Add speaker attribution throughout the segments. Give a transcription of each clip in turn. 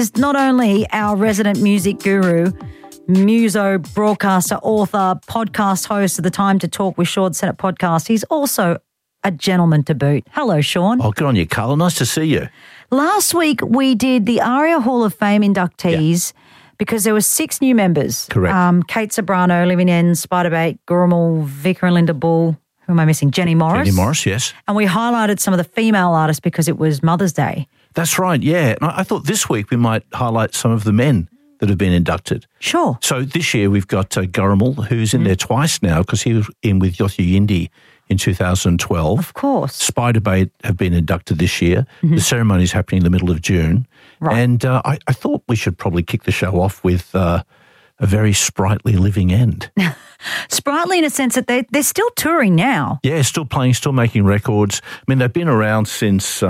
Speaker 1: is not only our resident music guru, muso, broadcaster, author, podcast host of the Time to Talk with Sean Senate podcast, he's also a gentleman to boot. Hello, Sean.
Speaker 2: Oh, good on you, Carla. Nice to see you.
Speaker 1: Last week we did the ARIA Hall of Fame inductees because there were 6 new members.
Speaker 2: Correct.
Speaker 1: Kate Sobrano, Living End, Spiderbait, Gurumul, Vicar and Linda Bull. Who am I missing? Jenny Morris.
Speaker 2: Jenny Morris, yes.
Speaker 1: And we highlighted some of the female artists because it was Mother's Day.
Speaker 2: That's right, yeah. And I thought this week we might highlight some of the men that have been inducted.
Speaker 1: Sure.
Speaker 2: So this year we've got Gurumul, who's in there twice now because he was in with Yothu Yindi in 2012.
Speaker 1: Of course.
Speaker 2: Spiderbait have been inducted this year. The ceremony is happening in the middle of June.
Speaker 1: Right.
Speaker 2: And I thought we should probably kick the show off with a very sprightly Living End.
Speaker 1: Sprightly in a sense that they're still touring now.
Speaker 2: Yeah, still playing, still making records. I mean, they've been around since,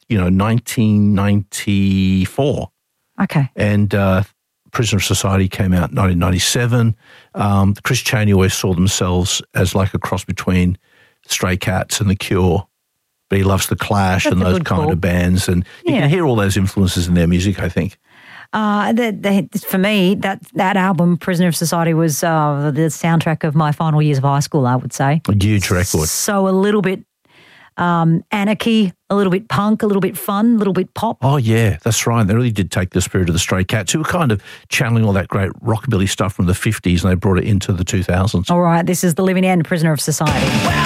Speaker 2: 1994.
Speaker 1: Okay.
Speaker 2: And Prisoner of Society came out in 1997. Chris Chaney always saw themselves as like a cross between Stray Cats and The Cure. But he loves The Clash and those kind of bands. And you can hear all those influences in their music, I think.
Speaker 1: For me, that album, Prisoner of Society, was the soundtrack of my final years of high school, I would say.
Speaker 2: A huge record.
Speaker 1: So a little bit anarchy, a little bit punk, a little bit fun, a little bit pop.
Speaker 2: Oh, yeah, that's right. They really did take the spirit of the Stray Cats, who were kind of channeling all that great rockabilly stuff from the 50s, and they brought it into the 2000s.
Speaker 1: All right, this is the Living End, Prisoner of Society.